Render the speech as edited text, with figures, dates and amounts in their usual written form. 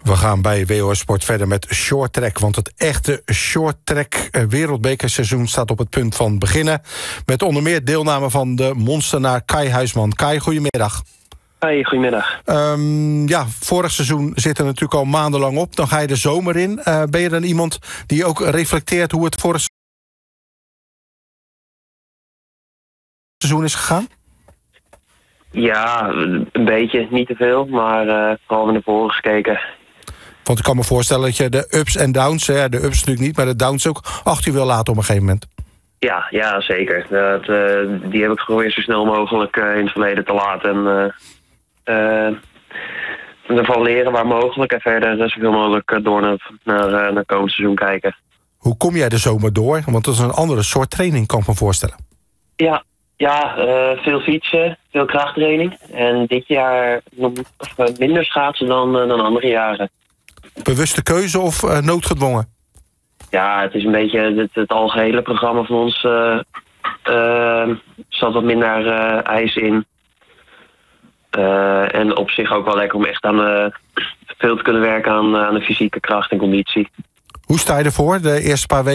We gaan bij WOS Sport verder met shorttrack. Want het echte shorttrack wereldbekerseizoen staat op het punt van beginnen. Met onder meer deelname van de monsternaar Kai Huisman. Kai, goedemiddag. Hoi, goedemiddag. Vorig seizoen zit er natuurlijk al maandenlang op. Dan ga je de zomer in. Ben je dan iemand die ook reflecteert hoe het vorig seizoen is gegaan? Ja, een beetje, niet te veel, maar vooral naar voren gekeken. Want ik kan me voorstellen dat je de ups en downs, de ups natuurlijk niet, maar de downs ook achter je wil laten op een gegeven moment. Ja, zeker. Die heb ik geprobeerd zo snel mogelijk in het verleden te laten. En ervan leren waar mogelijk en verder zoveel mogelijk door naar komend seizoen kijken. Hoe kom jij de zomer door? Want dat is een andere soort training, kan ik me voorstellen. Ja, veel fietsen, veel krachttraining. En dit jaar nog minder schaatsen dan andere jaren. Bewuste keuze of noodgedwongen? Ja, het is een beetje het algehele programma van ons zat wat minder ijs in. En op zich ook wel lekker om echt veel te kunnen werken aan de fysieke kracht en conditie. Hoe sta je ervoor de eerste paar weken?